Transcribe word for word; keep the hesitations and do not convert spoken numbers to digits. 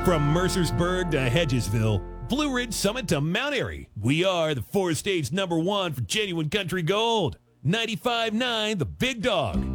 From Mercersburg to Hedgesville, Blue Ridge Summit to Mount Airy, we are the four states number one for genuine country gold. ninety-five point nine The Big Dog.